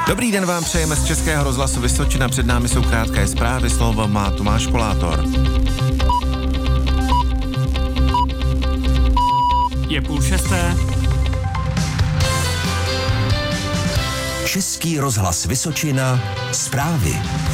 Dobrý den vám přejeme z Českého rozhlasu Vysočina, před námi jsou krátké zprávy, slovo má Tomáš Kolátor. Je 5:30. Český rozhlas Vysočina, zprávy.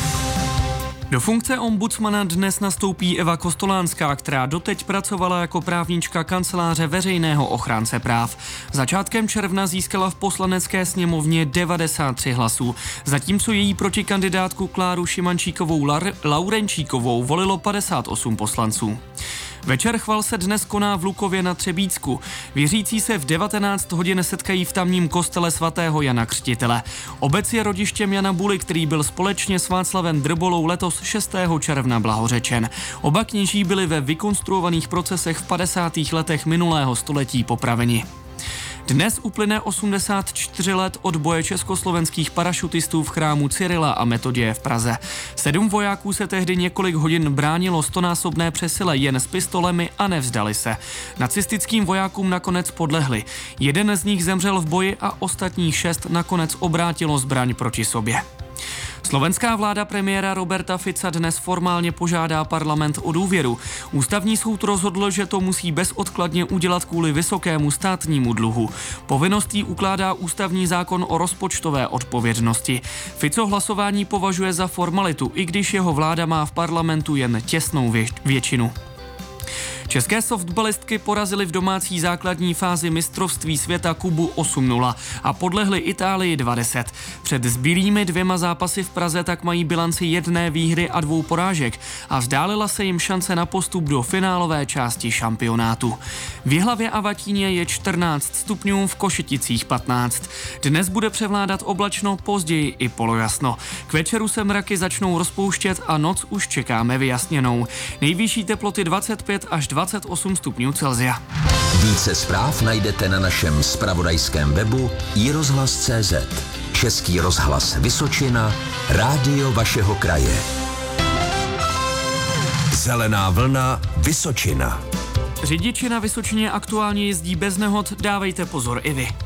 Do funkce ombudsmana dnes nastoupí Eva Kostolánská, která doteď pracovala jako právnička kanceláře veřejného ochránce práv. Začátkem června získala v poslanecké sněmovně 93 hlasů, zatímco její protikandidátku Kláru Šimančíkovou Laurenčíkovou volilo 58 poslanců. Večer chval se dnes koná v Lukově na Třebícku. Věřící se v 19 hodin setkají v tamním kostele svatého Jana Křtitele. Obec je rodištěm Jana Buly, který byl společně s Václavem Drbolou letos 6. června blahořečen. Oba kněží byli ve vykonstruovaných procesech v 50. letech minulého století popraveni. Dnes uplyne 84 let od boje československých parašutistů v chrámu Cyrila a Metoděje v Praze. 7 vojáků se tehdy několik hodin bránilo 100násobné přesile jen s pistolemi a nevzdali se. Nacistickým vojákům nakonec podlehli. Jeden z nich zemřel v boji a ostatních 6 nakonec obrátilo zbraň proti sobě. Slovenská vláda premiéra Roberta Fica dnes formálně požádá parlament o důvěru. Ústavní soud rozhodl, že to musí bezodkladně udělat kvůli vysokému státnímu dluhu. Povinnost jí ukládá ústavní zákon o rozpočtové odpovědnosti. Fico hlasování považuje za formalitu, i když jeho vláda má v parlamentu jen těsnou většinu. České softballistky porazily v domácí základní fázi mistrovství světa Kubu 8-0 a podlehly Itálii 2-10. Před zbylými 2 zápasy v Praze tak mají bilanci 1 výhry a 2 porážek a vzdálila se jim šance na postup do finálové části šampionátu. V Jihlavě a Vatíně je 14 stupňů, v Košeticích 15. Dnes bude převládat oblačno, později i polojasno. K večeru se mraky začnou rozpouštět a noc už čekáme vyjasněnou. Nejvyšší teploty 25 až 28 stupňů Celsia. Více zpráv najdete na našem zpravodajském webu iRozhlas.cz. Český rozhlas Vysočina, rádio vašeho kraje. Zelená vlna Vysočina. Řidiči na Vysočině aktuálně jezdí bez nehod, dávejte pozor i vy.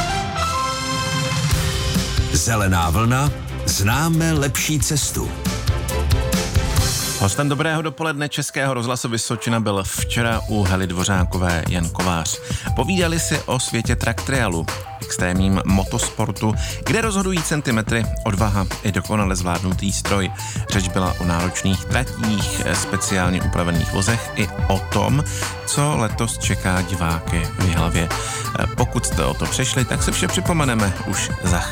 Zelená vlna, známe lepší cestu. Hostem dobrého dopoledne Českého rozhlasu Vysočina byl včera u Hely Dvořákové Jan Kovář. Povídali si o světě track trialu, extrémním motosportu, kde rozhodují centimetry, odvaha i dokonale zvládnutý stroj. Řeč byla o náročných tratích, speciálně upravených vozech i o tom, co letos čeká diváky v Jihlavě. Pokud jste o to přišli, tak se vše připomeneme už za chvíli.